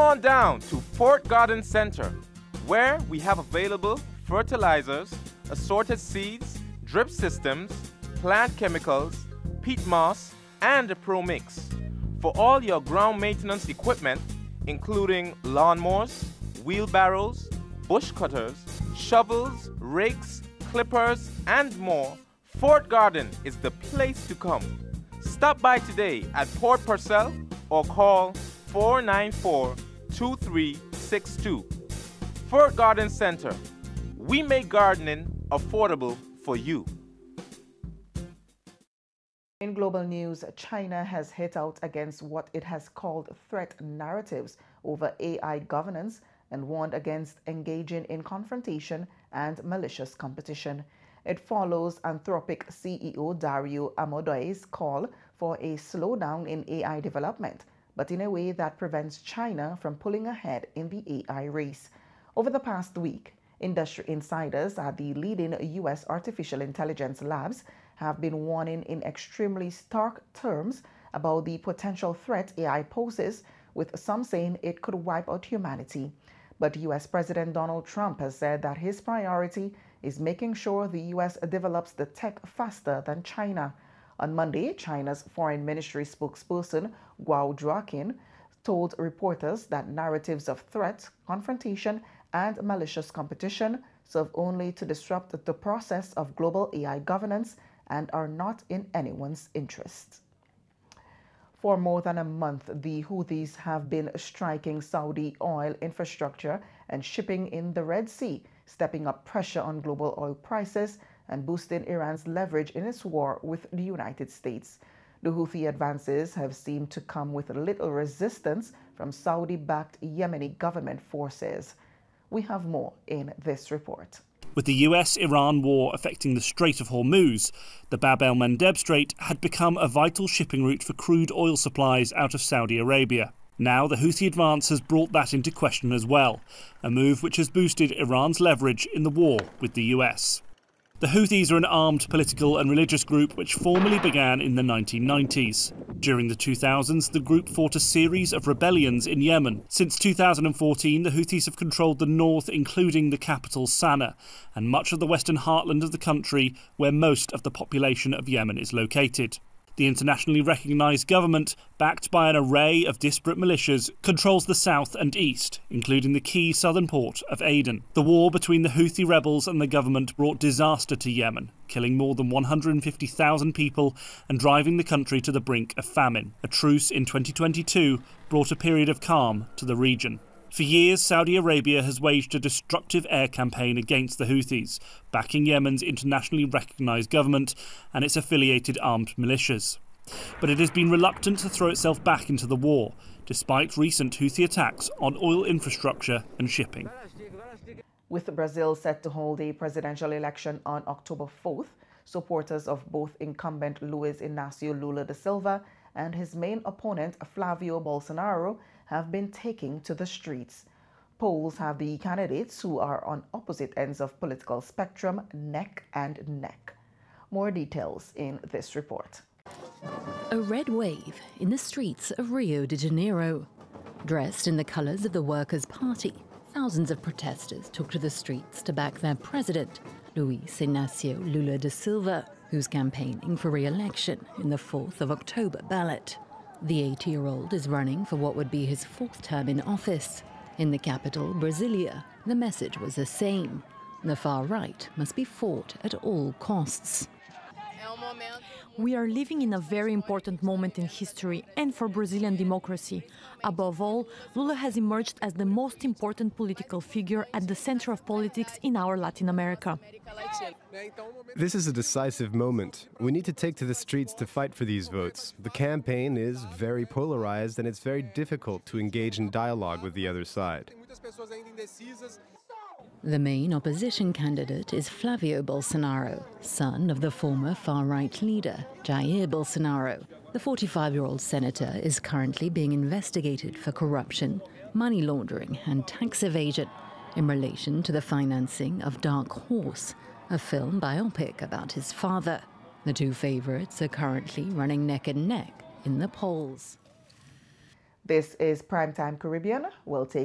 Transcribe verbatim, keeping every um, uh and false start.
on down to Fort Garden Center, where we have available fertilizers, assorted seeds, drip systems, plant chemicals, peat moss, and a Pro Mix for all your ground maintenance equipment, including lawnmowers, wheelbarrows, bush cutters, shovels, rakes, clippers, and more. Fort Garden is the place to come. Stop by today at Port Purcell or call four nine four, two three six two. Fort Garden Center. We make gardening affordable for you. In global news, China has hit out against what it has called threat narratives over A I governance and warned against engaging in confrontation and malicious competition. It follows Anthropic C E O Dario Amodei's call for a slowdown in A I development, but in a way that prevents China from pulling ahead in the A I race. Over the past week, industry insiders at the leading U S artificial intelligence labs have been warning in extremely stark terms about the potential threat A I poses, with some saying it could wipe out humanity. But U S President Donald Trump has said that his priority is making sure the U S develops the tech faster than China. On Monday, China's Foreign Ministry spokesperson Guo Zhuoqin told reporters that narratives of threat, confrontation, and malicious competition serve only to disrupt the process of global A I governance and are not in anyone's interest. For more than a month, the Houthis have been striking Saudi oil infrastructure and shipping in the Red Sea, stepping up pressure on global oil prices and boosting Iran's leverage in its war with the United States. The Houthi advances have seemed to come with little resistance from Saudi-backed Yemeni government forces. We have more in this report. With the U S Iran war affecting the Strait of Hormuz, the Bab el-Mandeb Strait had become a vital shipping route for crude oil supplies out of Saudi Arabia. Now the Houthi advance has brought that into question as well, a move which has boosted Iran's leverage in the war with the U S. The Houthis are an armed political and religious group which formally began in the nineteen nineties. During the two thousands, the group fought a series of rebellions in Yemen. Since two thousand fourteen, the Houthis have controlled the north, including the capital Sana'a, and much of the western heartland of the country, where most of the population of Yemen is located. The internationally recognised government, backed by an array of disparate militias, controls the south and east, including the key southern port of Aden. The war between the Houthi rebels and the government brought disaster to Yemen, killing more than one hundred fifty thousand people and driving the country to the brink of famine. A truce in twenty twenty-two brought a period of calm to the region. For years, Saudi Arabia has waged a destructive air campaign against the Houthis, backing Yemen's internationally recognised government and its affiliated armed militias. But it has been reluctant to throw itself back into the war, despite recent Houthi attacks on oil infrastructure and shipping. With Brazil set to hold a presidential election on October fourth, supporters of both incumbent Luiz Inácio Lula da Silva and his main opponent Flavio Bolsonaro have been taking to the streets. Polls have the candidates, who are on opposite ends of political spectrum, neck and neck. More details in this report. A red wave in the streets of Rio de Janeiro. Dressed in the colours of the Workers' Party, thousands of protesters took to the streets to back their president, Luiz Inácio Lula da Silva, who's campaigning for re-election in the fourth of October ballot. The eighty-year-old is running for what would be his fourth term in office. In the capital, Brasilia, the message was the same. The far right must be fought at all costs. We are living in a very important moment in history and for Brazilian democracy. Above all, Lula has emerged as the most important political figure at the center of politics in our Latin America. This is a decisive moment. We need to take to the streets to fight for these votes. The campaign is very polarized, and it's very difficult to engage in dialogue with the other side. The main opposition candidate is Flavio Bolsonaro, son of the former far-right leader, Jair Bolsonaro. The forty-five-year-old senator is currently being investigated for corruption, money laundering and tax evasion in relation to the financing of Dark Horse, a film biopic about his father. The two favourites are currently running neck and neck in the polls. This is Primetime Caribbean. We'll take